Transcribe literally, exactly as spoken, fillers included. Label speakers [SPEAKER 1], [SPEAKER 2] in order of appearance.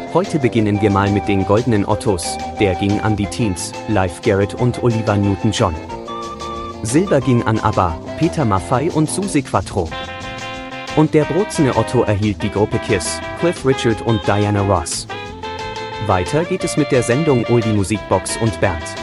[SPEAKER 1] Heute beginnen wir mal mit den goldenen Ottos, der ging an die Teens, Leif Garrett und Olivia Newton-John. Silber ging an ABBA, Peter Maffay und Suzi Quatro. Und der bronzene Otto erhielt die Gruppe Kiss, Cliff Richard und Diana Ross. Weiter geht es mit der Sendung Oldie Musikbox und Bernd.